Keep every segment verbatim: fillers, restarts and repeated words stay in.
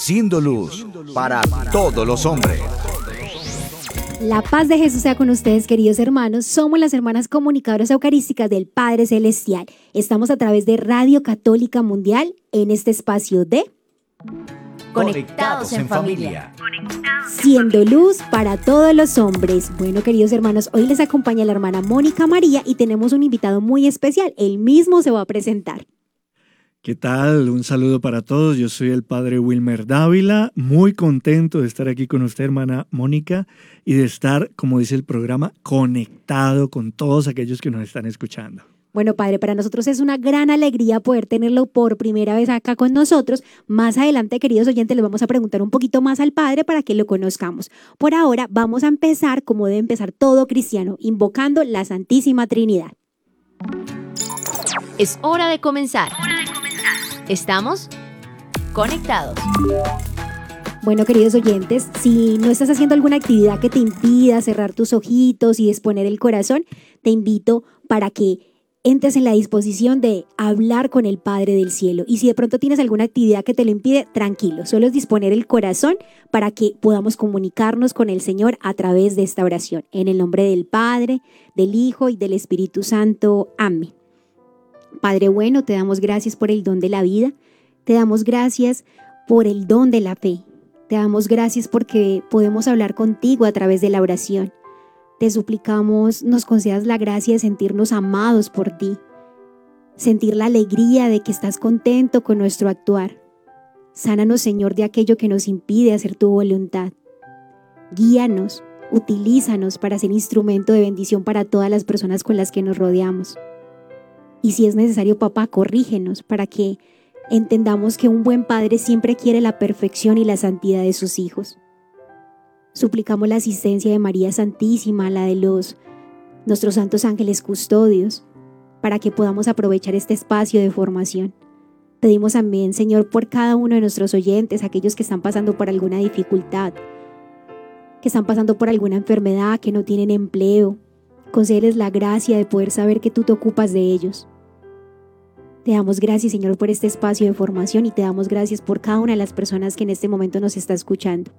siendo luz para todos los hombres. La paz de Jesús sea con ustedes, queridos hermanos. Somos las hermanas comunicadoras eucarísticas del Padre Celestial. Estamos a través de Radio Católica Mundial en este espacio de Conectados en Familia. Siendo luz para todos los hombres. Bueno, queridos hermanos, hoy les acompaña la hermana Mónica María y tenemos un invitado muy especial. Él mismo se va a presentar. ¿Qué tal? Un saludo para todos. Yo soy el padre Wilmer Dávila, muy contento de estar aquí con usted, hermana Mónica, y de estar, como dice el programa, conectado con todos aquellos que nos están escuchando. Bueno, padre, para nosotros es una gran alegría poder tenerlo por primera vez acá con nosotros. Más adelante, queridos oyentes, les vamos a preguntar un poquito más al padre para que lo conozcamos. Por ahora, vamos a empezar como debe empezar todo cristiano, invocando la Santísima Trinidad. Es hora de comenzar. Estamos conectados. Bueno, queridos oyentes, si no estás haciendo alguna actividad que te impida cerrar tus ojitos y disponer el corazón, te invito para que entres en la disposición de hablar con el Padre del Cielo. Y si de pronto tienes alguna actividad que te lo impide, tranquilo, solo es disponer el corazón para que podamos comunicarnos con el Señor a través de esta oración. En el nombre del Padre, del Hijo y del Espíritu Santo. Amén. Padre bueno, te damos gracias por el don de la vida, te damos gracias por el don de la fe, te damos gracias porque podemos hablar contigo a través de la oración. Te suplicamos, nos concedas la gracia de sentirnos amados por ti, sentir la alegría de que estás contento con nuestro actuar. Sánanos, Señor, de aquello que nos impide hacer tu voluntad. Guíanos, utilízanos para ser instrumento de bendición para todas las personas con las que nos rodeamos. Y si es necesario, papá, corrígenos para que entendamos que un buen padre siempre quiere la perfección y la santidad de sus hijos. Suplicamos la asistencia de María Santísima, la de los nuestros santos ángeles custodios, para que podamos aprovechar este espacio de formación. Pedimos también, Señor, por cada uno de nuestros oyentes, aquellos que están pasando por alguna dificultad, que están pasando por alguna enfermedad, que no tienen empleo. Concédeles la gracia de poder saber que tú te ocupas de ellos. Te damos gracias, Señor, por este espacio de formación y te damos gracias por cada una de las personas que en este momento nos está escuchando.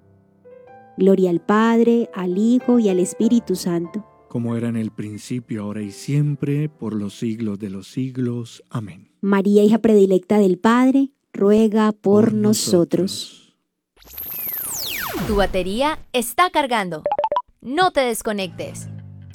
Gloria al Padre, al Hijo y al Espíritu Santo. Como era en el principio, ahora y siempre, por los siglos de los siglos. Amén. María, hija predilecta del Padre, ruega por, por nosotros. Tu batería está cargando. No te desconectes.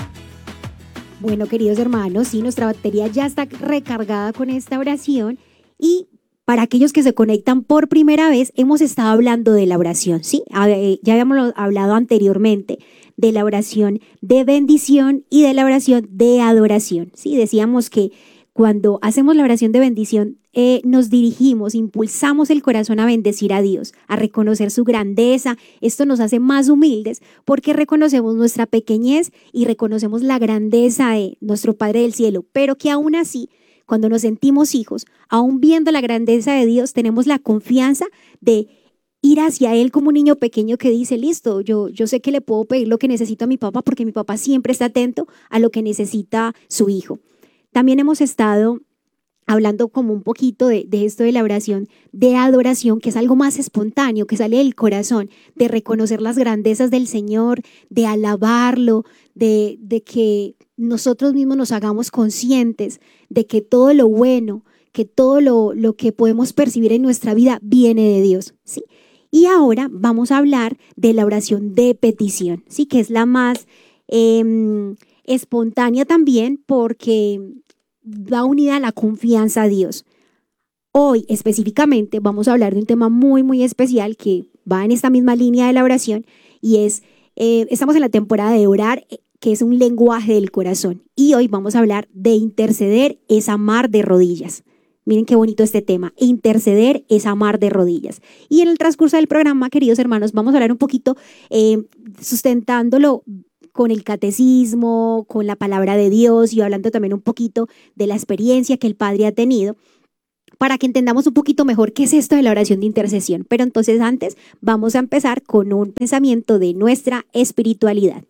Bueno, queridos hermanos, sí, nuestra batería ya está recargada con esta oración y para aquellos que se conectan por primera vez, hemos estado hablando de la oración, ¿sí? Ya habíamos hablado anteriormente de la oración de bendición y de la oración de adoración, ¿sí? Decíamos que cuando hacemos la oración de bendición, eh, nos dirigimos, impulsamos el corazón a bendecir a Dios, a reconocer su grandeza. Esto nos hace más humildes porque reconocemos nuestra pequeñez y reconocemos la grandeza de nuestro Padre del Cielo, pero que aún así, cuando nos sentimos hijos, aún viendo la grandeza de Dios, tenemos la confianza de ir hacia Él como un niño pequeño que dice, listo, yo, yo sé que le puedo pedir lo que necesito a mi papá porque mi papá siempre está atento a lo que necesita su hijo. También hemos estado hablando como un poquito de, de esto de la oración de adoración, que es algo más espontáneo, que sale del corazón, de reconocer las grandezas del Señor, de alabarlo, de, de que nosotros mismos nos hagamos conscientes de que todo lo bueno, que todo lo, lo que podemos percibir en nuestra vida viene de Dios, ¿sí? Y ahora vamos a hablar de la oración de petición, ¿sí? Que es la más eh, espontánea también porque va unida a la confianza a Dios. Hoy específicamente vamos a hablar de un tema muy muy especial que va en esta misma línea de la oración y es, eh, estamos en la temporada de orar, que es un lenguaje del corazón, y hoy vamos a hablar de interceder es amar de rodillas. Miren qué bonito este tema, interceder es amar de rodillas. Y en el transcurso del programa, queridos hermanos, vamos a hablar un poquito eh, sustentándolo con el catecismo, con la palabra de Dios y hablando también un poquito de la experiencia que el Padre ha tenido para que entendamos un poquito mejor qué es esto de la oración de intercesión. Pero entonces antes vamos a empezar con un pensamiento de nuestra espiritualidad.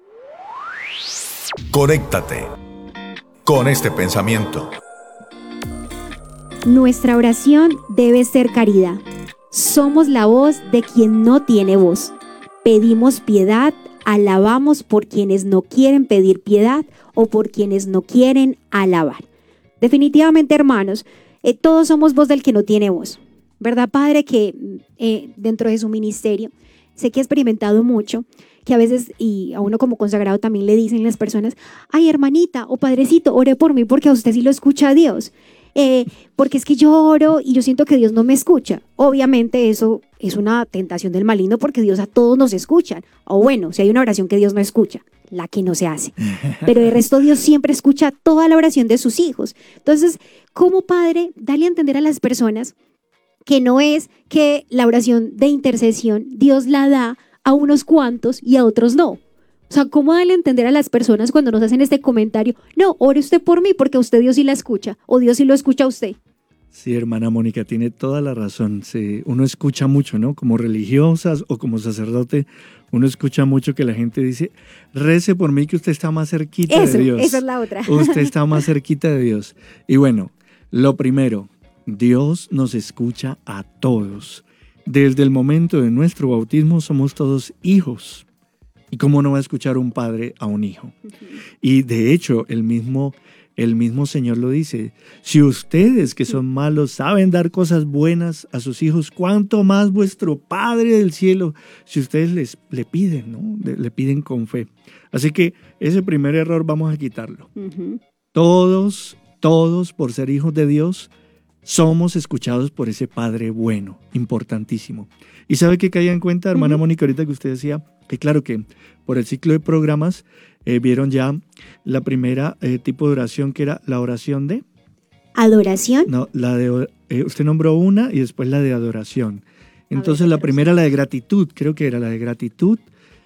Conéctate con este pensamiento. Nuestra oración debe ser caridad. somos la voz de quien no tiene voz. Pedimos piedad, alabamos por quienes no quieren pedir piedad o por quienes no quieren alabar. Definitivamente, hermanos, eh, todos somos voz del que no tiene voz. ¿Verdad, Padre? Que eh, dentro de su ministerio, sé que ha experimentado mucho, que a veces, y a uno como consagrado también le dicen las personas, ay, hermanita o padrecito, ore por mí porque a usted sí lo escucha a Dios. Eh, porque es que yo oro y yo siento que Dios no me escucha. Obviamente eso es una tentación del maligno porque Dios a todos nos escucha. O bueno, si hay una oración que Dios no escucha, la que no se hace. Pero el resto Dios siempre escucha toda la oración de sus hijos. Entonces, como padre, dale a entender a las personas que no es que la oración de intercesión Dios la da a unos cuantos y a otros no. O sea, ¿cómo darle a entender a las personas cuando nos hacen este comentario? No, ore usted por mí porque a usted Dios sí la escucha o Dios sí lo escucha a usted. Sí, hermana Mónica, tiene toda la razón. Sí, uno escucha mucho, ¿no? Como religiosas o como sacerdote, uno escucha mucho que la gente dice, rece por mí que usted está más cerquita Eso, de Dios. esa es la otra. Usted está más cerquita de Dios. Y bueno, lo primero, Dios nos escucha a todos. Desde el momento de nuestro bautismo somos todos hijos. ¿Y cómo no va a escuchar un padre a un hijo? Uh-huh. Y de hecho, el mismo, el mismo Señor lo dice. Si ustedes que son malos saben dar cosas buenas a sus hijos, ¿cuánto más vuestro Padre del cielo? Si ustedes les, le piden, ¿no? Le, le piden con fe. Así que ese primer error vamos a quitarlo. Uh-huh. Todos, todos por ser hijos de Dios, somos escuchados por ese Padre bueno, importantísimo. ¿Y sabe qué caía en cuenta, hermana uh-huh. Mónica, ahorita que usted decía? Que claro que por el ciclo de programas eh, vieron ya la primera eh, tipo de oración que era la oración de... ¿Adoración? No, la de eh, usted nombró una y después la de adoración. Entonces ver, la primera, la de gratitud, creo que era la de gratitud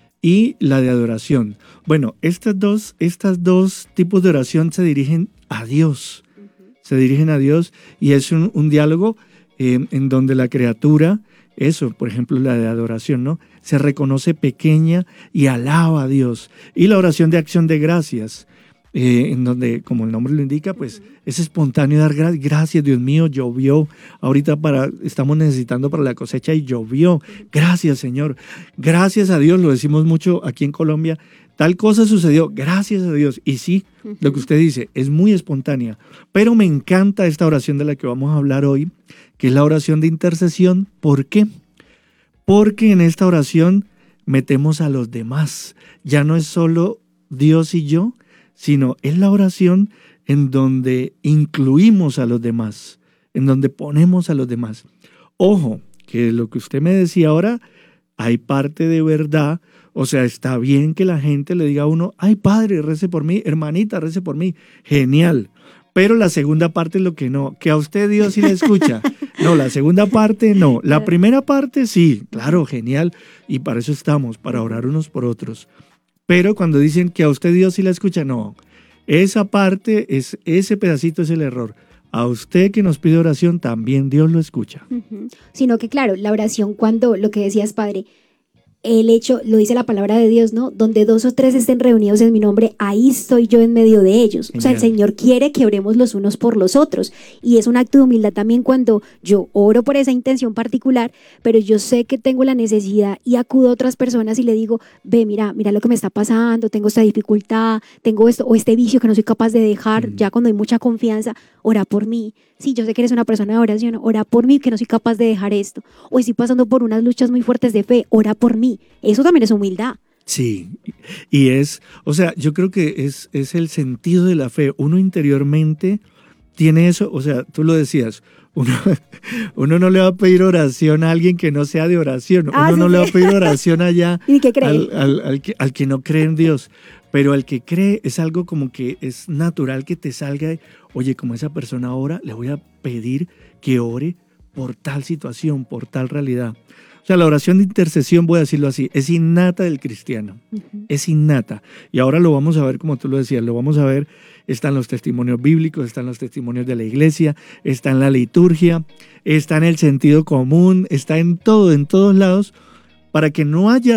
y la de adoración. Bueno, estas dos, estas dos tipos de oración se dirigen a Dios. Uh-huh. Se dirigen a Dios y es un, un diálogo eh, en donde la criatura... Eso, por ejemplo, la de adoración, ¿no? Se reconoce pequeña y alaba a Dios. Y la oración de acción de gracias, eh, en donde, como el nombre lo indica, pues es espontáneo dar gra- gracias, Dios mío, llovió. Ahorita para, estamos necesitando para la cosecha y llovió. Gracias, Señor. Gracias a Dios, lo decimos mucho aquí en Colombia. Tal cosa sucedió, gracias a Dios. Y sí, uh-huh. lo que usted dice es muy espontánea. Pero me encanta esta oración de la que vamos a hablar hoy, que es la oración de intercesión. ¿Por qué? Porque en esta oración metemos a los demás. Ya no es solo Dios y yo, sino es la oración en donde incluimos a los demás, en donde ponemos a los demás. Ojo, que lo que usted me decía ahora, hay parte de verdad. O sea, está bien que la gente le diga a uno, ay, padre, rece por mí, hermanita, rece por mí. Genial. Pero la segunda parte es lo que no, que a usted Dios sí le escucha. No, la segunda parte no. La primera parte sí, claro, genial. Y para eso estamos, para orar unos por otros. Pero cuando dicen que a usted Dios sí la escucha, no. Esa parte, es, ese pedacito es el error. A usted que nos pide oración, también Dios lo escucha. Uh-huh. Sino que claro, la oración cuando, lo que decías, padre, el hecho, lo dice la palabra de Dios, ¿no? Donde dos o tres estén reunidos en mi nombre, ahí estoy yo en medio de ellos. Genial. O sea, el Señor quiere que oremos los unos por los otros. Y es un acto de humildad también cuando yo oro por esa intención particular, pero yo sé que tengo la necesidad y acudo a otras personas y le digo, ve, mira, mira lo que me está pasando, tengo esta dificultad, tengo esto o este vicio que no soy capaz de dejar, mm. ya cuando hay mucha confianza, ora por mí. Sí, yo sé que eres una persona de oración, ora por mí que no soy capaz de dejar esto. O estoy pasando por unas luchas muy fuertes de fe, ora por mí. Eso también es humildad. Sí, y es, o sea, yo creo que es, es el sentido de la fe. Uno interiormente tiene eso, o sea, tú lo decías, uno, uno no le va a pedir oración a alguien que no sea de oración. Uno ah, sí, no sí. le va a pedir oración allá ¿Y qué cree? Al, al, al, que, al que no cree en Dios. Pero al que cree es algo como que es natural que te salga, oye, como esa persona ora, le voy a pedir que ore por tal situación, por tal realidad. O sea, la oración de intercesión, voy a decirlo así, es innata del cristiano, uh-huh. es innata. Y ahora lo vamos a ver, como tú lo decías, lo vamos a ver, están los testimonios bíblicos, están los testimonios de la iglesia, está en la liturgia, está en el sentido común, está en todo, en todos lados, para que no haya